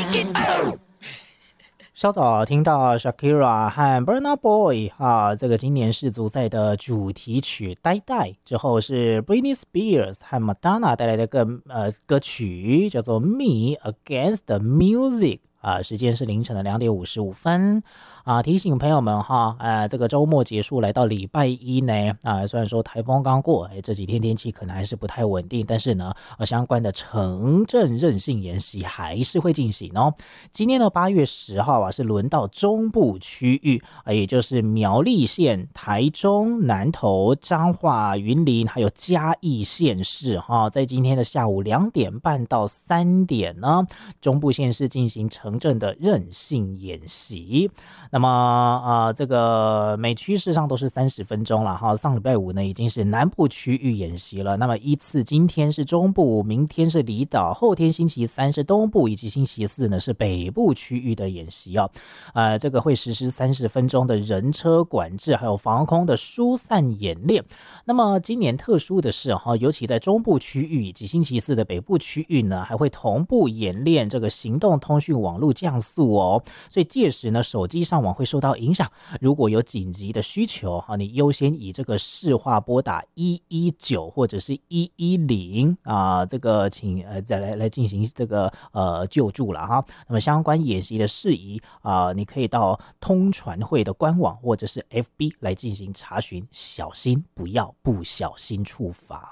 稍早听到 Shakira 和 Burna Boy 这个今年世足赛的主题曲《呆呆》之后是 Britney Spears 和 Madonna 带来的歌曲叫做 Me Against the Music。时间是凌晨的2点55分提醒朋友们这个周末结束来到礼拜一呢虽然说台风刚过这几天天气可能还是不太稳定，但是呢相关的城镇韧性演习还是会进行哦。今天的8月10号是轮到中部区域也就是苗栗县、台中、南投、彰化、云林还有嘉义县市在今天的下午2点半到3点呢，中部县市进行城镇的韧性演习。那么这个每区事实上都是30分钟了上礼拜五呢已经是南部区域演习了，那么依次今天是中部，明天是离岛，后天星期三是东部，以及星期四呢是北部区域的演习这个会实施30分钟的人车管制还有防空的疏散演练。那么今年特殊的是尤其在中部区域以及星期四的北部区域呢还会同步演练这个行动通讯网络降速所以届时呢手机上网会受到影响，如果有紧急的需求你优先以这个市话拨打119或者是110这个请再来进行这个救助了那么相关演习的事宜你可以到通传会的官网或者是 FB 来进行查询，小心不要不小心触法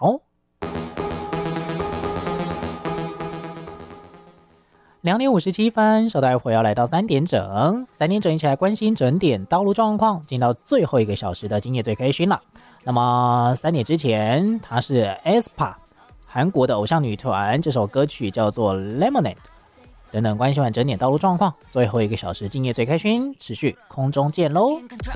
2点57分，稍待会要来到3点整一起来关心整点道路状况，进到最后1个小时的今夜最开心了。那么3点之前，它是 aespa 韩国的偶像女团，这首歌曲叫做 Lemonade。等等关心完整点道路状况，最后1个小时今夜最开心，持续空中见喽。